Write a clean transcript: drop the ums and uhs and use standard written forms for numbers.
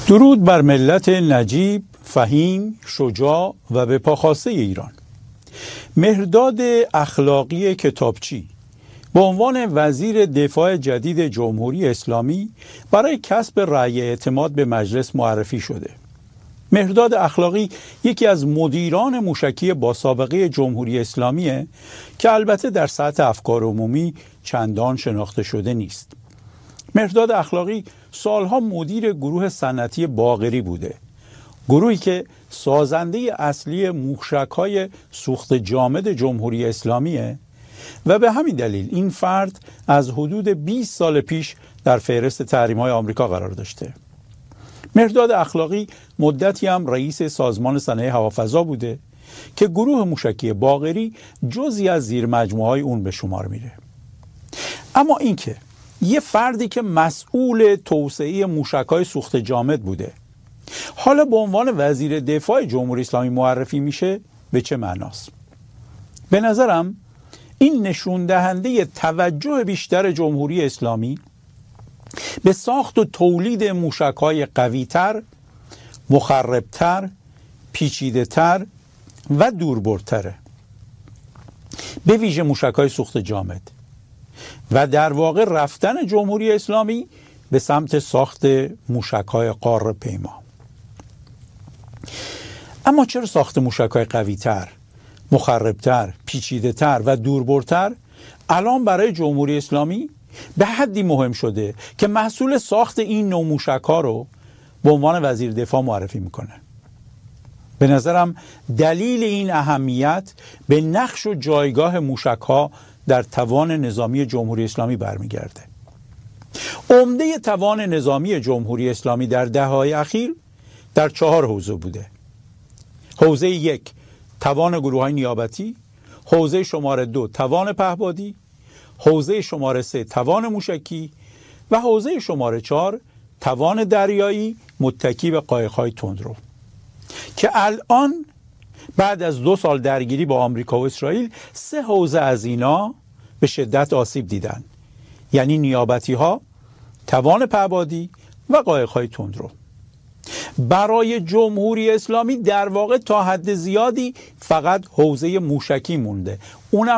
درود بر ملت نجیب، فهیم، شجاع و به پاخواسته ایران. مهرداد اخلاقی کتابچی به عنوان وزیر دفاع جدید جمهوری اسلامی برای کسب رأی اعتماد به مجلس معرفی شده. مهرداد اخلاقی یکی از مدیران موشکی با سابقه جمهوری اسلامیه که البته در سطح افکار عمومی چندان شناخته شده نیست. مهرداد اخلاقی سالها مدیر گروه صنعتی باقری بوده، گروهی که سازنده اصلی موشک‌های سوخت جامد جمهوری اسلامیه و به همین دلیل این فرد از حدود 20 سال پیش در فهرست تحریم‌های آمریکا قرار داشته. مهرداد اخلاقی مدتی هم رئیس سازمان صنایع هوافضا بوده که گروه موشکی باقری جزئی از زیر مجموعه‌های اون به شمار میره. اما اینکه یه فردی که مسئول توسعه موشک‌های سوخت جامد بوده حالا به عنوان وزیر دفاع جمهوری اسلامی معرفی میشه، به چه معناست؟ به نظرم این نشون دهنده توجه بیشتر جمهوری اسلامی به ساخت و تولید موشک‌های قوی‌تر، مخرب‌تر، پیچیده‌تر و دوربرتره، به ویژه موشک‌های سوخت جامد، و در واقع رفتن جمهوری اسلامی به سمت ساخت موشک‌های قاره پیما. اما چرا ساخت موشک‌های قوی‌تر، مخرب‌تر، پیچیده‌تر و دوربرتر الان برای جمهوری اسلامی به حدی مهم شده که مسئول ساخت این نوع موشک‌ها رو به عنوان وزیر دفاع معرفی میکنه؟ به نظرم دلیل این اهمیت به نقش و جایگاه موشک‌ها در توان نظامی جمهوری اسلامی برمیگرده. عمده توان نظامی جمهوری اسلامی در دهه‌های اخیر در 4 حوزه بوده. حوزه 1 توان گروه‌های نیابتی، حوزه شماره 2 توان پهپادی، حوزه شماره 3 توان موشکی و حوزه شماره 4 توان دریایی متکی به قایق‌های تندرو، که الان بعد از 2 سال درگیری با آمریکا و اسرائیل 3 حوزه از اینا به شدت آسیب دیدن، یعنی نیابتی ها، توان پهپادی و قایق‌های تندرو. برای جمهوری اسلامی در واقع تا حد زیادی فقط حوزه موشکی مونده، اونم